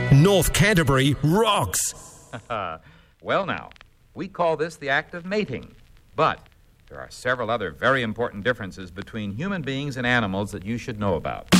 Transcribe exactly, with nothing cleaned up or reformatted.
North Canterbury rocks. Well, now, we call this the act of mating. But there are several other very important differences between human beings and animals that you should know about.